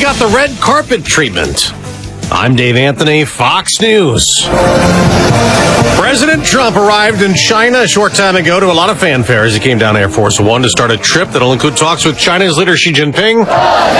got the red carpet treatment. I'm Dave Anthony, Fox News. President Trump arrived in China a short time ago to a lot of fanfare as he came down Air Force One to start a trip that'll include talks with China's leader Xi Jinping.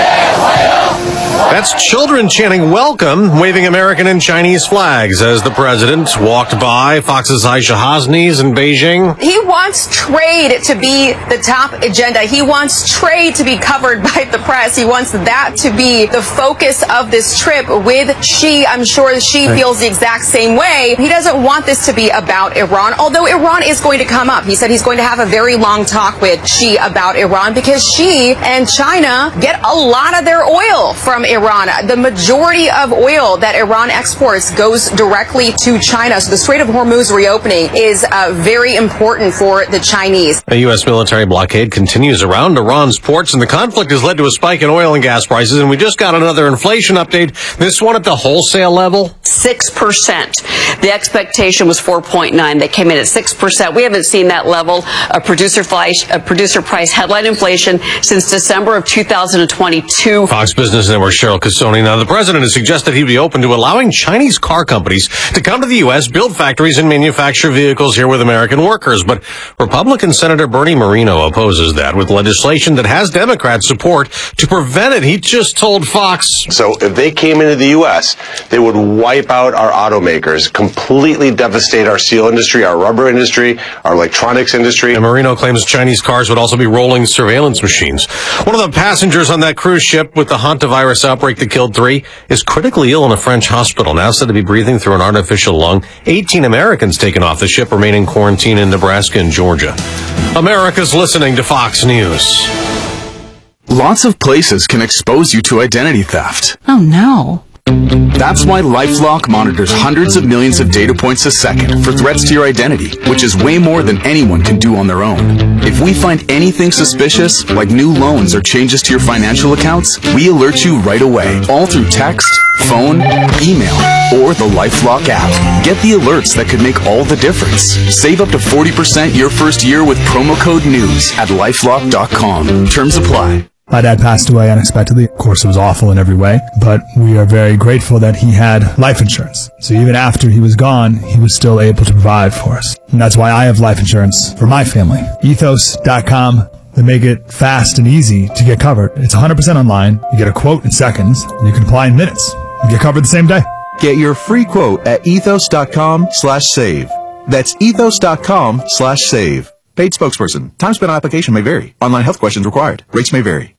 That's children chanting welcome, waving American and Chinese flags as the president walked by Fox's Aisha Hasni's in Beijing. He wants trade to be the top agenda. He wants trade to be covered by the press. He wants that to be the focus of this trip with Xi. I'm sure Xi feels the exact same way. He doesn't want this to be about Iran, although Iran is going to come up. He said he's going to have a very long talk with Xi about Iran because Xi and China get a lot of their oil from Iran. The majority of oil that Iran exports goes directly to China. So the Strait of Hormuz reopening is very important for the Chinese. A U.S. military blockade continues around Iran's ports, and the conflict has led to a spike in oil and gas prices. And we just got another inflation update, this one at the wholesale level. 6%. The expectation was 4.9. They came in at 6%. We haven't seen that level of producer price headline inflation since December of 2022. Fox Business Network Cheryl Casoni. Now, the president has suggested he'd be open to allowing Chinese car companies to come to the U.S., build factories, and manufacture vehicles here with American workers. But Republican Senator Bernie Moreno opposes that with legislation that has Democrat support to prevent it. He just told Fox. So if they came into the U.S., they would wipe out our automakers, completely devastate our steel industry, our rubber industry, our electronics industry. And Moreno claims Chinese cars would also be rolling surveillance machines. One of the passengers on that cruise ship with the hantavirus outbreak that killed 3 is critically ill in a French hospital, now said to be breathing through an artificial lung. 18 Americans taken off the ship remain in quarantine in Nebraska and Georgia. America's listening to Fox News. Lots of places can expose you to identity theft. Oh, no. That's why LifeLock monitors hundreds of millions of data points a second for threats to your identity, which is way more than anyone can do on their own. If we find anything suspicious, like new loans or changes to your financial accounts, we alert you right away, all through text, phone, email, or the LifeLock app. Get the alerts that could make all the difference. Save up to 40% your first year with promo code NEWS at LifeLock.com. Terms apply. My dad passed away unexpectedly. Of course, it was awful in every way, but we are very grateful that he had life insurance. So even after he was gone, he was still able to provide for us. And that's why I have life insurance for my family. Ethos.com. They make it fast and easy to get covered. It's 100% online. You get a quote in seconds. You can apply in minutes. You get covered the same day. Get your free quote at ethos.com/save. That's ethos.com/save. Paid spokesperson. Time spent on application may vary. Online health questions required. Rates may vary.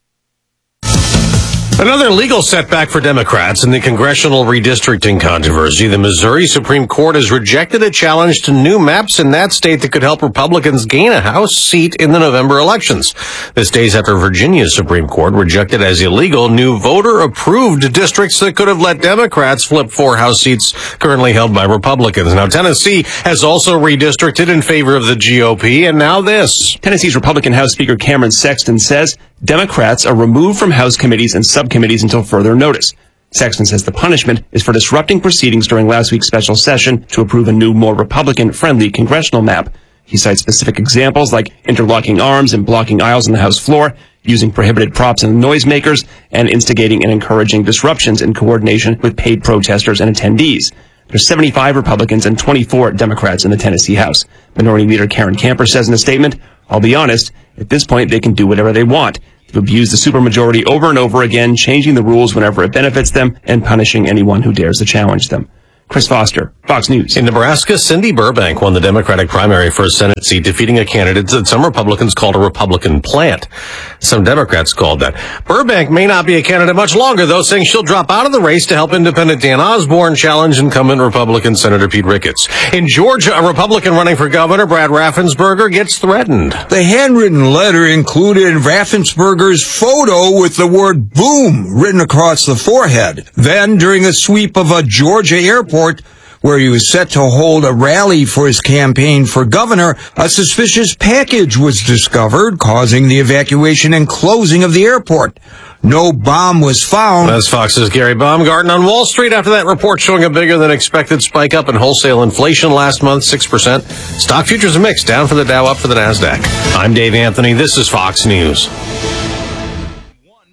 Another legal setback for Democrats in the congressional redistricting controversy. The Missouri Supreme Court has rejected a challenge to new maps in that state that could help Republicans gain a House seat in the November elections. This days after Virginia's Supreme Court rejected as illegal new voter-approved districts that could have let Democrats flip 4 House seats currently held by Republicans. Now, Tennessee has also redistricted in favor of the GOP, and now this. Tennessee's Republican House Speaker Cameron Sexton says Democrats are removed from House committees and subcommittees until further notice. Sexton says the punishment is for disrupting proceedings during last week's special session to approve a new, more Republican-friendly congressional map. He cites specific examples like interlocking arms and blocking aisles on the House floor, using prohibited props and noisemakers, and instigating and encouraging disruptions in coordination with paid protesters and attendees. There's 75 Republicans and 24 Democrats in the Tennessee House. Minority Leader Karen Camper says in a statement, "I'll be honest, at this point they can do whatever they want. They've abused the supermajority over and over again, changing the rules whenever it benefits them and punishing anyone who dares to challenge them." Chris Foster, Fox News. In Nebraska, Cindy Burbank won the Democratic primary for a Senate seat, defeating a candidate that some Republicans called a Republican plant. Some Democrats called that. Burbank may not be a candidate much longer, though, saying she'll drop out of the race to help independent Dan Osborne challenge incumbent Republican Senator Pete Ricketts. In Georgia, a Republican running for governor, Brad Raffensperger, gets threatened. The handwritten letter included Raffensperger's photo with the word "boom" written across the forehead. Then, during a sweep of a Georgia airport, where he was set to hold a rally for his campaign for governor, a suspicious package was discovered, causing the evacuation and closing of the airport. No bomb was found. That's Fox's Gary Baumgarten on Wall Street after that report showing a bigger than expected spike up in wholesale inflation last month, 6%. Stock futures are mixed, down for the Dow, up for the NASDAQ. I'm Dave Anthony. This is Fox News.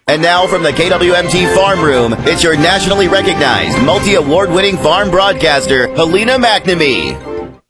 And now from the KWMT Farm Room, it's your nationally recognized, multi-award-winning farm broadcaster, Helena McNamee.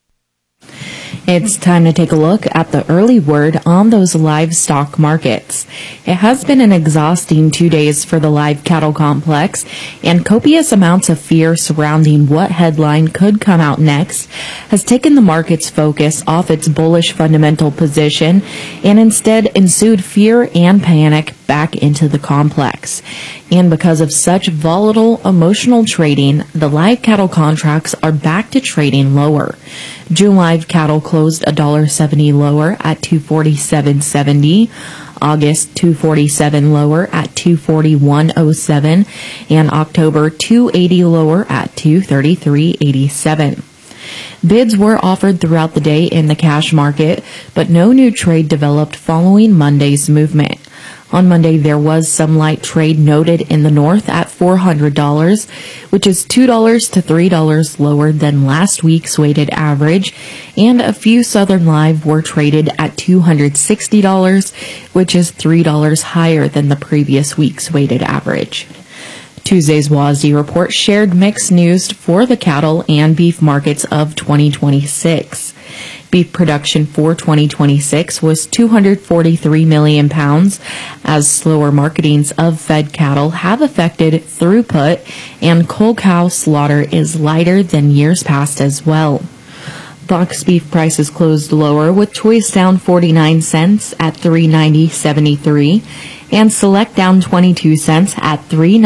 It's time to take a look at the early word on those livestock markets. It has been an exhausting 2 days for the live cattle complex, and copious amounts of fear surrounding what headline could come out next has taken the market's focus off its bullish fundamental position and instead ensued fear and panic back into the complex. And because of such volatile, emotional trading, the live cattle contracts are back to trading lower. June live cattle closed $1.70 lower at $247.70. August $247 lower at $241.07, and October $280 lower at $233.87. Bids were offered throughout the day in the cash market, but no new trade developed following Monday's movement. On Monday, there was some light trade noted in the north at $400, which is $2 to $3 lower than last week's weighted average, and a few southern live were traded at $260, which is $3 higher than the previous week's weighted average. Tuesday's WASDE report shared mixed news for the cattle and beef markets of 2026. Beef production for 2026 was 243 million pounds, as slower marketings of fed cattle have affected throughput, and cull cow slaughter is lighter than years past as well. Box beef prices closed lower, with choice down 49 cents at $390.73 and select down 22 cents at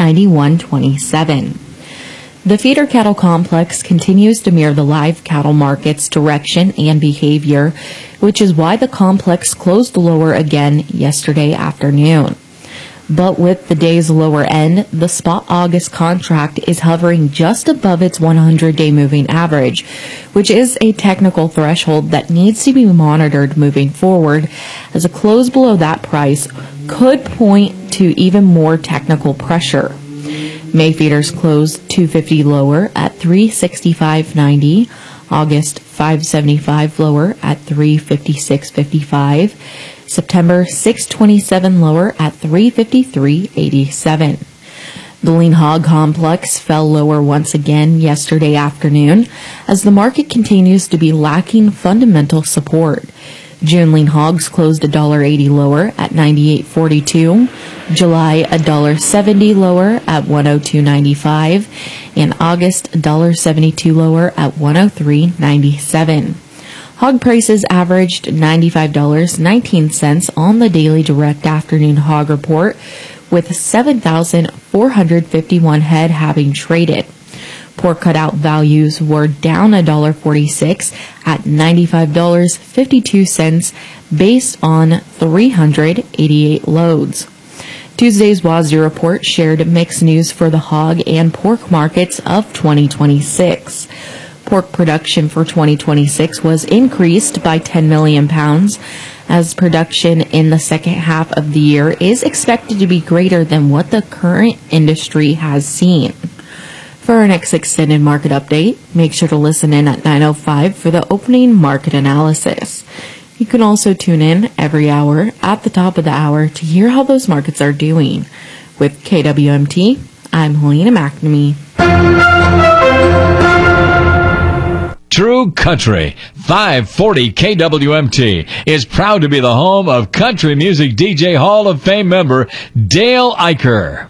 $391.27. The feeder cattle complex continues to mirror the live cattle market's direction and behavior, which is why the complex closed lower again yesterday afternoon. But with the day's lower end, the spot August contract is hovering just above its 100-day moving average, which is a technical threshold that needs to be monitored moving forward, as a close below that price could point to even more technical pressure. May feeders closed $250 lower at $365.90, August $575 lower at $356.55, September $627 lower at $353.87. The lean hog complex fell lower once again yesterday afternoon, as the market continues to be lacking fundamental support. June lean hogs closed $1.80 lower at $98.42, July $1.70 lower at $102.95, and August $1.72 lower at $103.97. Hog prices averaged $95.19 on the daily direct afternoon hog report, with 7,451 head having traded. Pork cutout values were down $1.46 at $95.52 based on 388 loads. Tuesday's WASDE report shared mixed news for the hog and pork markets of 2026. Pork production for 2026 was increased by 10 million pounds, as production in the second half of the year is expected to be greater than what the current industry has seen. For our next extended market update, make sure to listen in at 9:05 for the opening market analysis. You can also tune in every hour at the top of the hour to hear how those markets are doing. With KWMT, I'm Helena McNamee. True Country 540 KWMT is proud to be the home of country music DJ Hall of Fame member Dale Eicher.